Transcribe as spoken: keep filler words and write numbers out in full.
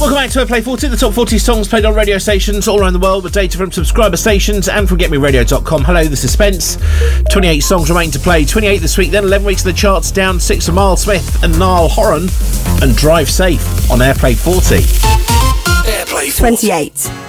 Welcome back to Airplay forty, the top forty songs played on radio stations all around the world with data from subscriber stations and from get me radio dot com. Hello, this is Spence. twenty-eight songs remain to play. twenty-eight this week, then eleven weeks of the charts down. Six for Miles Smith and Niall Horan and Drive Safe on Airplay forty. Airplay forty. twenty-eight.